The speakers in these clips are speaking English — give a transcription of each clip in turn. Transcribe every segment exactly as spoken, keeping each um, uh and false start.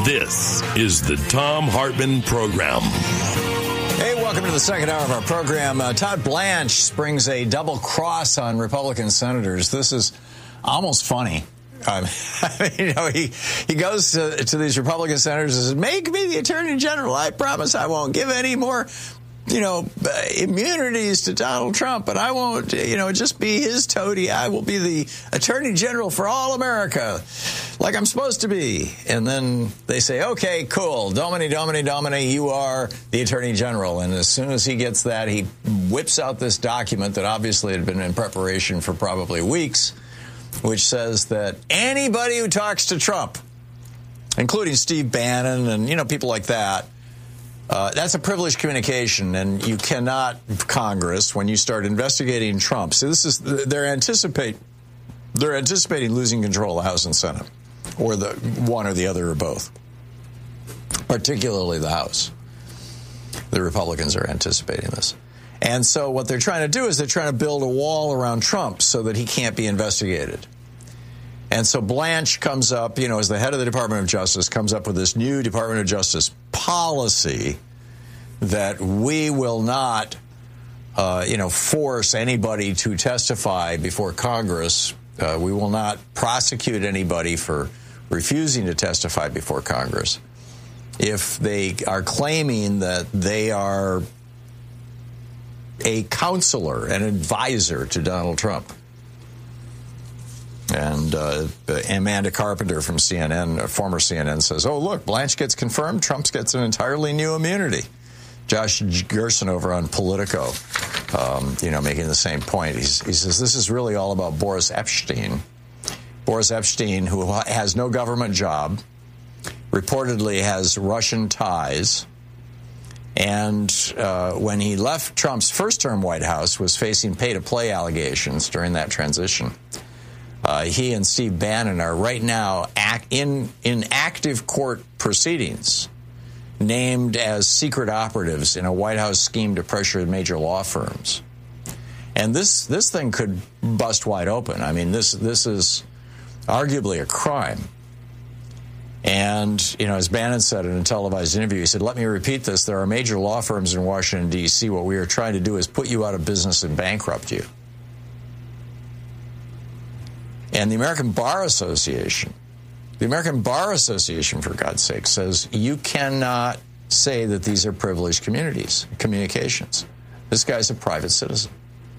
This is the Thom Hartmann Program. Hey, welcome to the second hour of our program. Uh, Todd Blanche springs a double cross on Republican senators. This is almost funny. Um, I mean, you know, he, he goes to, to these Republican senators and says, make me the Attorney General. I promise I won't give any more, you know, uh, immunities to Donald Trump, but I won't, you know, just be his toady. I will be the Attorney General for all America, like I'm supposed to be. And then they say, okay, cool. Domini, Domini, Domini, you are the Attorney General. And as soon as he gets that, he whips out this document that obviously had been in preparation for probably weeks, which says that anybody who talks to Trump, including Steve Bannon and, you know, people like that, uh, that's a privileged communication, and you cannot, Congress, when you start investigating Trump. So this is, they're anticipate, they're anticipating losing control of the House and Senate, or the one or the other or both, particularly the House. The Republicans are anticipating this. And so what they're trying to do is they're trying to build a wall around Trump so that he can't be investigated. And so Blanche comes up, you know, as the head of the Department of Justice, comes up with this new Department of Justice policy that we will not, uh, you know, force anybody to testify before Congress. Uh, we will not prosecute anybody for refusing to testify before Congress if they are claiming that they are a counselor, an advisor to Donald Trump. And uh, Amanda Carpenter from C N N, former C N N, says, oh, look, Blanche gets confirmed, Trump gets an entirely new immunity. Josh Gerson over on Politico, um, you know, making the same point. He's, he says, this is really all about Boris Epshteyn. Boris Epshteyn, who has no government job, reportedly has Russian ties, and uh, when he left Trump's first-term White House, was facing pay-to-play allegations during that transition. Uh, he and Steve Bannon are right now act in, in active court proceedings, named as secret operatives in a White House scheme to pressure major law firms. And this this thing could bust wide open. I mean, this this is arguably a crime. And, you know, as Bannon said in a televised interview, he said, let me repeat this. There are major law firms in Washington, D C What we are trying to do is put you out of business and bankrupt you. And the American Bar Association, the American Bar Association, for God's sake, says you cannot say that these are privileged communities, communications. This guy's a private citizen.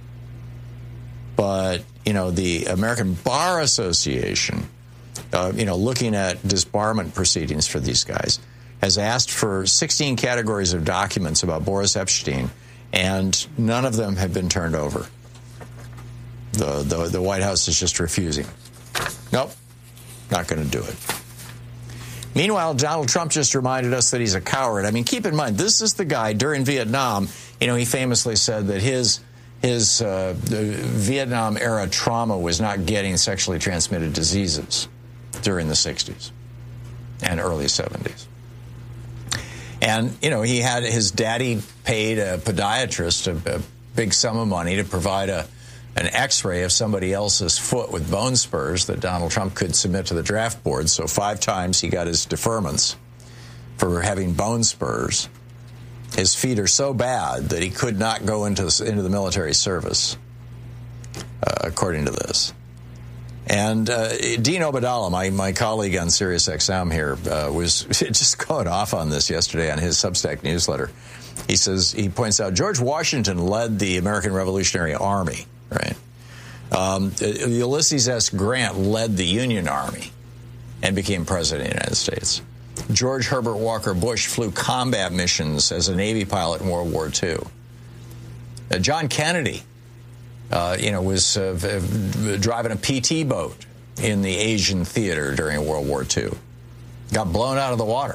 But, you know, the American Bar Association, Uh, you know, looking at disbarment proceedings for these guys, has asked for sixteen categories of documents about Boris Epshteyn, and none of them have been turned over. The, the, the White House is just refusing. Nope, not going to do it. Meanwhile, Donald Trump just reminded us that he's a coward. I mean, keep in mind, this is the guy during Vietnam, you know, he famously said that his his uh, Vietnam-era trauma was not getting sexually transmitted diseases during the sixties and early seventies. And, you know, he had his daddy paid a podiatrist a, a big sum of money to provide a an x-ray of somebody else's foot with bone spurs that Donald Trump could submit to the draft board. So five times he got his deferments for having bone spurs. His feet are so bad that he could not go into the, into the military service, uh, according to this. And uh, Dean Obeidallah, my, my colleague on Sirius X M here, uh, was just going off on this yesterday on his Substack newsletter. He says, he points out, George Washington led the American Revolutionary Army, right? Um, Ulysses S. Grant led the Union Army and became president of the United States. George Herbert Walker Bush flew combat missions as a Navy pilot in World War Two. Uh, John Kennedy, uh, you know, was uh, driving a P T boat in the Asian theater during World War Two. Got blown out of the water.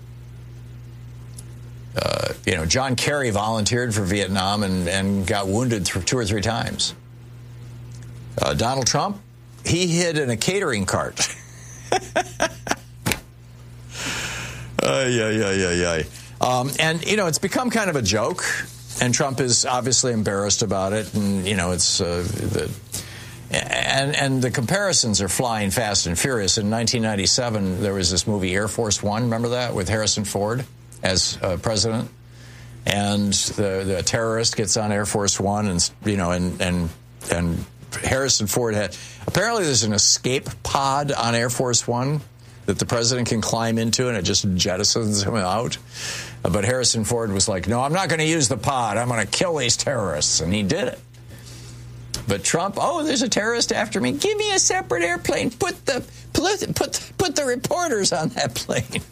Uh, you know, John Kerry volunteered for Vietnam and, and got wounded th- two or three times. Uh, Donald Trump, he hid in a catering cart. Uh, yeah, yeah, yeah, yeah. Um, and, you know, it's become kind of a joke, and Trump is obviously embarrassed about it, and, you know, it's, uh, the, and and the comparisons are flying fast and furious. In nineteen ninety-seven, there was this movie Air Force One. Remember that, with Harrison Ford as uh, president? And the the terrorist gets on Air Force One, and you know, and and and Harrison Ford had apparently there's an escape pod on Air Force One that the president can climb into, and it just jettisons him out. But Harrison Ford was like, "No, I'm not going to use the pod. I'm going to kill these terrorists," and he did it. But Trump, oh, there's a terrorist after me. Give me a separate airplane. Put the put put, put the reporters on that plane.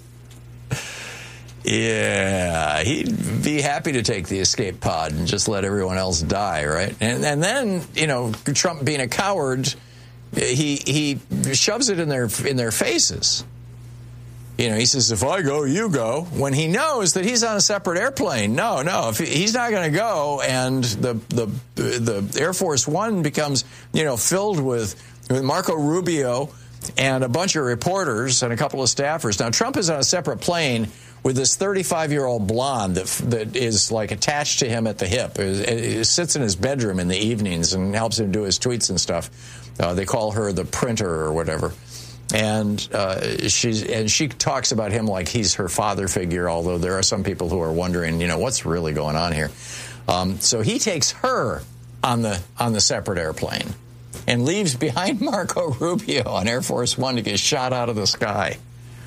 Yeah, he'd be happy to take the escape pod and just let everyone else die, right? And and then, you know, Trump being a coward, he he shoves it in their in their faces. You know, he says, if I go, you go, when he knows that he's on a separate airplane. No, no, if he, he's not going to go, and the, the the Air Force One becomes, you know, filled with, with Marco Rubio and a bunch of reporters and a couple of staffers. Now, Trump is on a separate plane with this thirty-five-year-old blonde that that is, like, attached to him at the hip. It, it sits in his bedroom in the evenings and helps him do his tweets and stuff. Uh, they call her the printer or whatever. And uh, she's and she talks about him like he's her father figure, although there are some people who are wondering, you know, what's really going on here. Um, so he takes her on the on the separate airplane and leaves behind Marco Rubio on Air Force One to get shot out of the sky.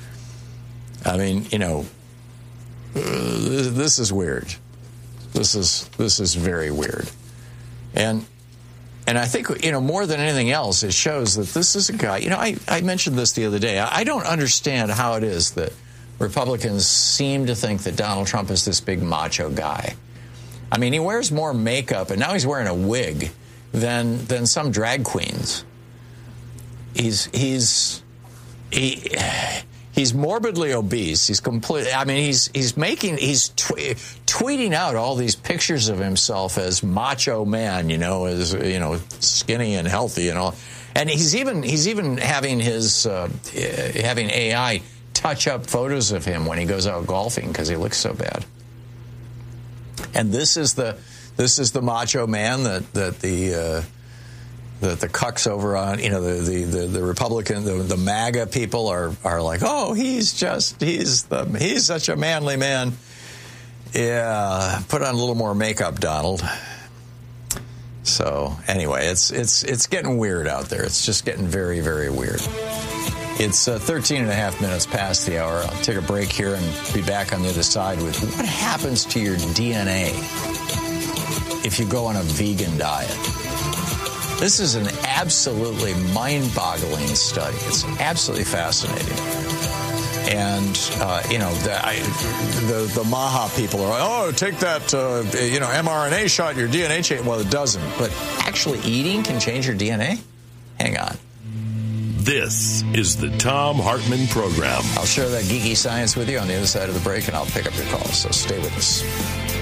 I mean, you know, uh, this, this is weird. This is this is very weird. And And I think, you know, more than anything else, it shows that this is a guy, you know, I, I mentioned this the other day. I, I don't understand how it is that Republicans seem to think that Donald Trump is this big macho guy. I mean, he wears more makeup, and now he's wearing a wig, than than some drag queens. He's, he's, he... He's morbidly obese. He's complete. I mean, he's he's making he's tw- tweeting out all these pictures of himself as macho man, you know, as you know, skinny and healthy and all. And he's even he's even having his uh, having A I touch up photos of him when he goes out golfing because he looks so bad. And this is the this is the macho man that that the. Uh, The, the cucks over on, you know, the, the, the, the Republican, the, the MAGA people are, are like, oh, he's just, he's the, he's such a manly man. Yeah, put on a little more makeup, Donald. So anyway, it's, it's, it's getting weird out there. It's just getting very, very weird. It's uh, thirteen and a half minutes past the hour. I'll take a break here and be back on the other side with what happens to your D N A if you go on a vegan diet. This is an absolutely mind-boggling study. It's absolutely fascinating. And, uh, you know, the, I, the the Maha people are like, oh, take that, uh, you know, mRNA shot, your D N A change. Well, it doesn't. But actually eating can change your D N A? Hang on. This is the Thom Hartmann Program. I'll share that geeky science with you on the other side of the break, and I'll pick up your calls. So stay with us.